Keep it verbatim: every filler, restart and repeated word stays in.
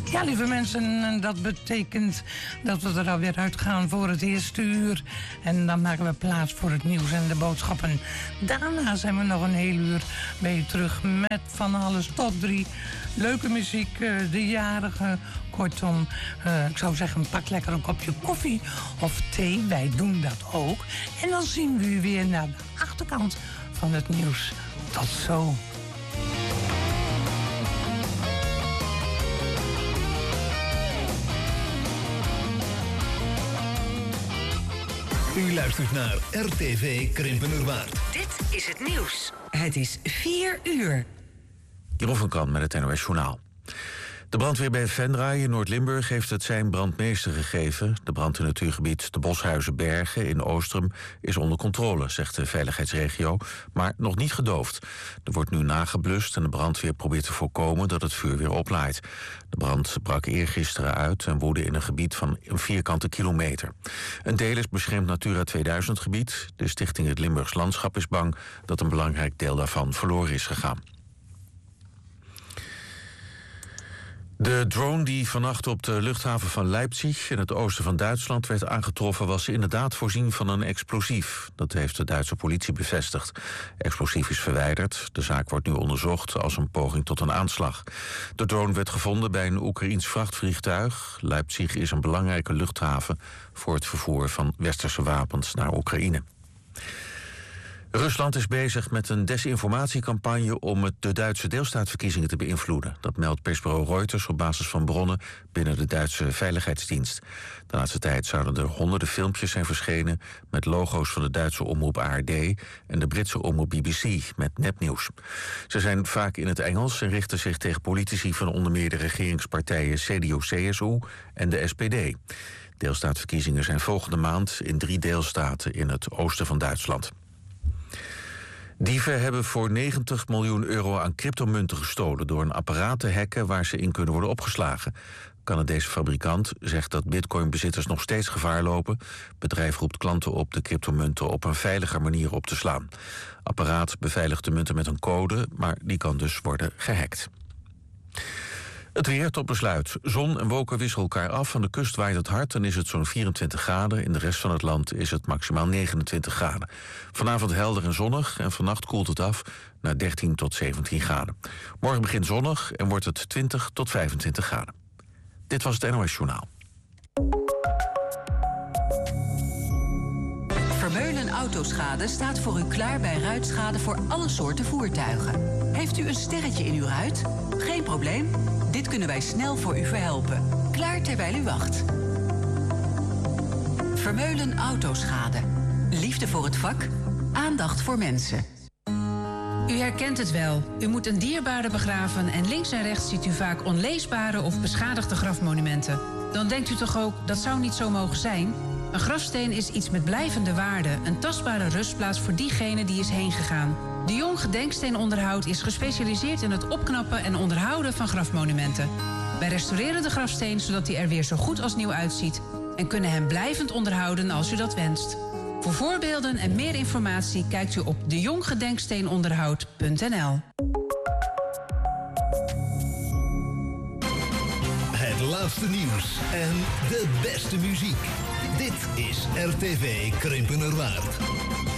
Ja, lieve mensen, dat betekent dat we er alweer uitgaan voor het eerste uur. En dan maken we plaats voor het nieuws en de boodschappen. Daarna zijn we nog een heel uur bij je terug met van alles tot drie. Leuke muziek, de jarige. Kortom, uh, ik zou zeggen, pak lekker een kopje koffie of thee. Wij doen dat ook. En dan zien we u weer naar de achterkant van het nieuws. Tot zo. U luistert naar R T V Krimpenerwaard. Dit is het nieuws. Het is vier uur. Jeroen van Kan met het N O S Journaal. De brandweer bij Venray in Noord-Limburg heeft het zijn brandmeester gegeven. De brand in het natuurgebied de Boshuizenbergen in Oostrum is onder controle, zegt de veiligheidsregio, maar nog niet gedoofd. Er wordt nu nageblust en de brandweer probeert te voorkomen dat het vuur weer oplaait. De brand brak eergisteren uit en woedde in een gebied van een vierkante kilometer. Een deel is beschermd Natura tweeduizend gebied. De stichting Het Limburgs Landschap is bang dat een belangrijk deel daarvan verloren is gegaan. De drone die vannacht op de luchthaven van Leipzig in het oosten van Duitsland werd aangetroffen was inderdaad voorzien van een explosief. Dat heeft de Duitse politie bevestigd. Explosief is verwijderd. De zaak wordt nu onderzocht als een poging tot een aanslag. De drone werd gevonden bij een Oekraïens vrachtvliegtuig. Leipzig is een belangrijke luchthaven voor het vervoer van westerse wapens naar Oekraïne. Rusland is bezig met een desinformatiecampagne om het de Duitse deelstaatverkiezingen te beïnvloeden. Dat meldt persbureau Reuters op basis van bronnen binnen de Duitse Veiligheidsdienst. De laatste tijd zouden er honderden filmpjes zijn verschenen met logo's van de Duitse omroep A R D en de Britse omroep B B C met nepnieuws. Ze zijn vaak in het Engels en richten zich tegen politici van onder meer de regeringspartijen C D U C S U en de S P D. Deelstaatverkiezingen zijn volgende maand in drie deelstaten in het oosten van Duitsland. Dieven hebben voor negentig miljoen euro aan cryptomunten gestolen door een apparaat te hacken waar ze in kunnen worden opgeslagen. Canadese fabrikant zegt dat bitcoinbezitters nog steeds gevaar lopen. Het bedrijf roept klanten op de cryptomunten op een veiliger manier op te slaan. Apparaat beveiligt de munten met een code, maar die kan dus worden gehackt. Het weer tot besluit. Zon en wolken wisselen elkaar af. Aan de kust waait het hard en is het zo'n vierentwintig graden. In de rest van het land is het maximaal negenentwintig graden. Vanavond helder en zonnig en vannacht koelt het af naar dertien tot zeventien graden. Morgen begint zonnig en wordt het twintig tot vijfentwintig graden. Dit was het N O S Journaal. Vermeulen Autoschade staat voor u klaar bij ruitschade voor alle soorten voertuigen. Heeft u een sterretje in uw ruit? Geen probleem. Dit kunnen wij snel voor u verhelpen. Klaar terwijl u wacht. Vermeulen Autoschade. Liefde voor het vak. Aandacht voor mensen. U herkent het wel. U moet een dierbare begraven en links en rechts ziet u vaak onleesbare of beschadigde grafmonumenten. Dan denkt u toch ook, dat zou niet zo mogen zijn? Een grafsteen is iets met blijvende waarde, een tastbare rustplaats voor diegene die is heen gegaan. De Jong Gedenksteenonderhoud is gespecialiseerd in het opknappen en onderhouden van grafmonumenten. Wij restaureren de grafsteen zodat hij er weer zo goed als nieuw uitziet en kunnen hem blijvend onderhouden als u dat wenst. Voor voorbeelden en meer informatie kijkt u op de jong gedenksteenonderhoud punt n l. Het laatste nieuws en de beste muziek. Dit is R T V Krimpenerwaard.